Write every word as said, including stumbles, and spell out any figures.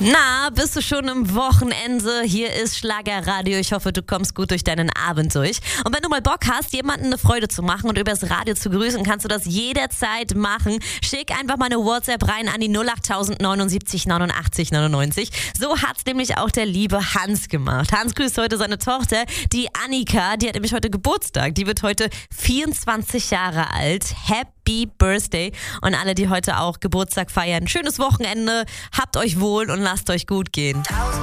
Na, bist du schon im Wochenende? Hier ist Schlagerradio. Ich hoffe, du kommst gut durch deinen Abend durch. Und wenn du mal Bock hast, jemanden eine Freude zu machen und übers Radio zu grüßen, kannst du das jederzeit machen. Schick einfach mal eine WhatsApp rein an die null acht neunundsiebzig neunundachtzig neunundneunzig. So hat's nämlich auch der liebe Hans gemacht. Hans grüßt heute seine Tochter, die Annika. Die hat nämlich heute Geburtstag. Die wird heute vierundzwanzig Jahre alt. Happy Birthday. Und alle, die heute auch Geburtstag feiern, schönes Wochenende. Habt euch wohl und lasst euch gut gehen.